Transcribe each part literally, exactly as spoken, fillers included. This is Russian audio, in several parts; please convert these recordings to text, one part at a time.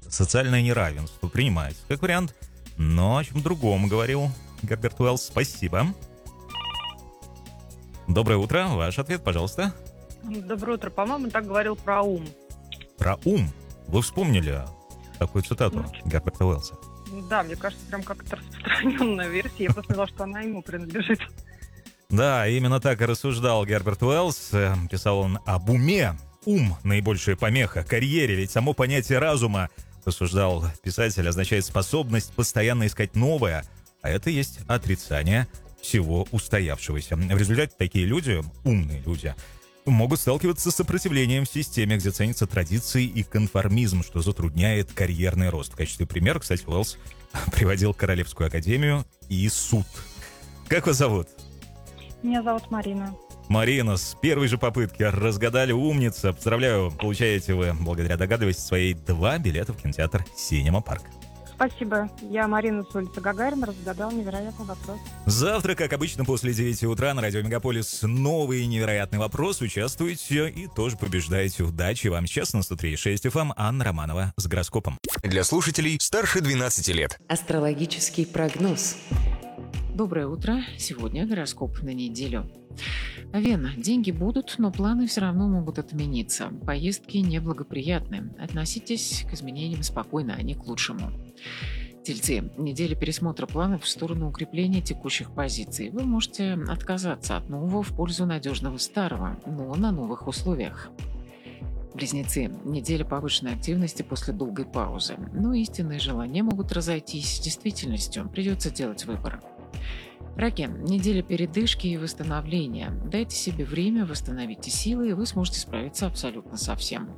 социальное неравенство принимается как вариант, но о чем другом говорил Герберт Уэллс. Спасибо. Доброе утро. Ваш ответ, пожалуйста. Доброе утро. По-моему, так говорил про ум. Про ум? Вы вспомнили такую цитату Герберта Уэллса? Да, мне кажется, прям как-то распространенная версия. Я просто знала, что она ему принадлежит. Да, именно так и рассуждал Герберт Уэллс. Писал он об уме. Ум – наибольшая помеха карьере, ведь само понятие разума, рассуждал писатель, означает способность постоянно искать новое, а это есть отрицание всего устоявшегося. В результате такие люди, умные люди, могут сталкиваться с сопротивлением в системе, где ценятся традиции и конформизм, что затрудняет карьерный рост. В качестве примера, кстати, Уэллс приводил Королевскую академию и суд. Как вас зовут? Меня зовут Марина. Марина, с первой же попытки разгадали, умница. Поздравляю, получаете вы, благодаря догадливости своей, два билета в кинотеатр «Синема Парк». Спасибо. Я Марина с улицы Гагарина, разгадал невероятный вопрос. Завтра, как обычно, после девяти утра на радио Мегаполис новый невероятный вопрос. Участвуйте и тоже побеждаете. Удачи вам. Сейчас на сто три и шесть эф эм Анна Романова с гороскопом. Для слушателей старше двенадцати лет. Астрологический прогноз. Доброе утро. Сегодня гороскоп на неделю. Овен. Деньги будут, но планы все равно могут отмениться. Поездки неблагоприятны. Относитесь к изменениям спокойно, а не к лучшему. Тельцы. Неделя пересмотра планов в сторону укрепления текущих позиций. Вы можете отказаться от нового в пользу надежного старого, но на новых условиях. Близнецы. Неделя повышенной активности после долгой паузы. Но истинные желания могут разойтись с действительностью. Придется делать выбор. Раки. Неделя передышки и восстановления. Дайте себе время, восстановите силы, и вы сможете справиться абсолютно со всем.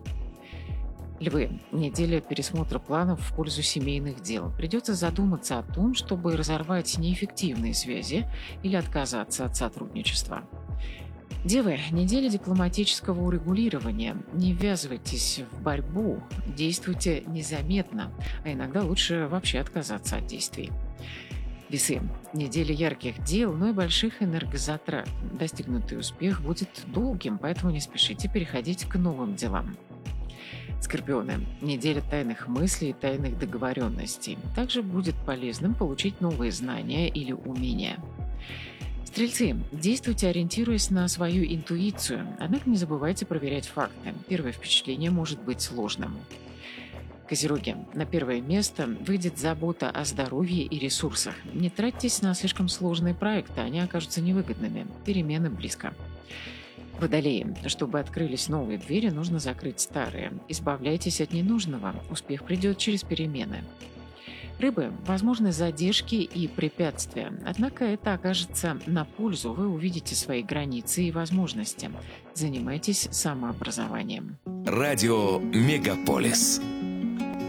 Львы. Неделя пересмотра планов в пользу семейных дел. Придется задуматься о том, чтобы разорвать неэффективные связи или отказаться от сотрудничества. Девы. Неделя дипломатического урегулирования. Не ввязывайтесь в борьбу, действуйте незаметно, а иногда лучше вообще отказаться от действий. Весы. Неделя ярких дел, но и больших энергозатрат. Достигнутый успех будет долгим, поэтому не спешите переходить к новым делам. Скорпионы. Неделя тайных мыслей и тайных договоренностей. Также будет полезным получить новые знания или умения. Стрельцы. Действуйте, ориентируясь на свою интуицию, однако не забывайте проверять факты. Первое впечатление может быть сложным. Козероги. На первое место выйдет забота о здоровье и ресурсах. Не тратьтесь на слишком сложные проекты, они окажутся невыгодными. Перемены близко. Водолеи. Чтобы открылись новые двери, нужно закрыть старые. Избавляйтесь от ненужного. Успех придет через перемены. Рыбы. Возможны задержки и препятствия. Однако это окажется на пользу. Вы увидите свои границы и возможности. Занимайтесь самообразованием. Радио Мегаполис.